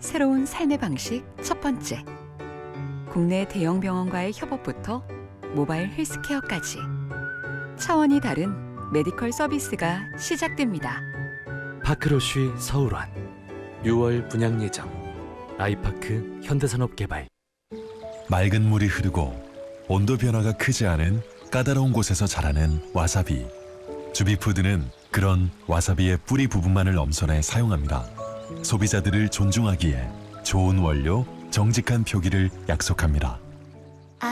새로운 삶의 방식 첫 번째. 국내 대형 병원과의 협업부터 모바일 헬스케어까지 차원이 다른 메디컬 서비스가 시작됩니다. 파크로쉬 서울원 6월 분양 예정. 아이파크 현대산업개발. 맑은 물이 흐르고 온도 변화가 크지 않은 까다로운 곳에서 자라는 와사비. 주비푸드는 그런 와사비의 뿌리 부분만을 엄선해 사용합니다. 소비자들을 존중하기에 좋은 원료, 정직한 표기를 약속합니다.